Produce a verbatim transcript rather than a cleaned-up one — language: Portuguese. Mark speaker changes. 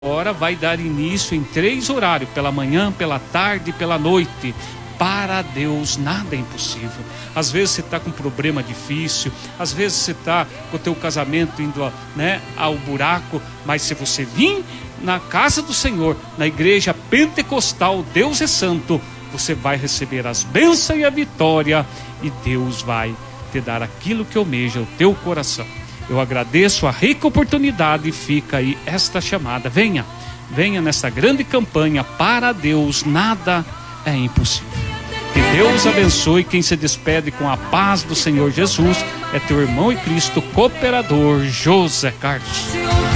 Speaker 1: Agora vai dar início em três horários, pela manhã, pela tarde e pela noite. Para Deus nada é impossível. Às vezes você está com um problema difícil, às vezes você está com o teu casamento indo, né, ao buraco, mas se você vir na casa do Senhor, na igreja pentecostal, Deus é santo, você vai receber as bênçãos e a vitória, e Deus vai te dar aquilo que almeja o teu coração. Eu agradeço a rica oportunidade e fica aí esta chamada. Venha, venha nessa grande campanha. Para Deus nada é impossível. Que Deus abençoe. Quem se despede com a paz do Senhor Jesus é teu irmão e Cristo, cooperador José Carlos.